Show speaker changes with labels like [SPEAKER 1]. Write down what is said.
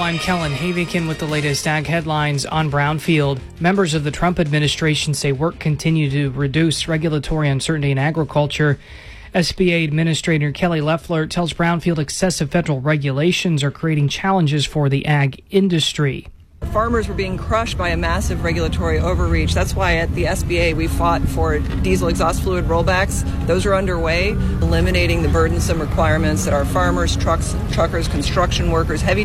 [SPEAKER 1] I'm Kellen Havikin with the latest ag headlines on Brownfield. Members of the Trump administration say work continues to reduce regulatory uncertainty in agriculture. SBA Administrator Kelly Loeffler tells Brownfield excessive federal regulations are creating challenges for the ag industry.
[SPEAKER 2] Farmers were being crushed by a massive regulatory overreach. That's why at the SBA we fought for diesel exhaust fluid rollbacks. Those are underway, eliminating the burdensome requirements that our farmers, truckers, construction workers, heavy